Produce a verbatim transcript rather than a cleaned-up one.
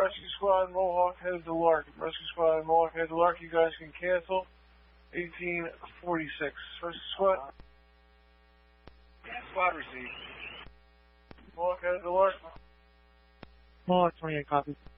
Rescue Squad, Mohawk headed to Lark. Rescue Squad, Mohawk headed to Lark. You guys can cancel. eighteen forty-six. Rescue Squad. Squad received. Mohawk headed to Lark. Mohawk twenty-eight, copy.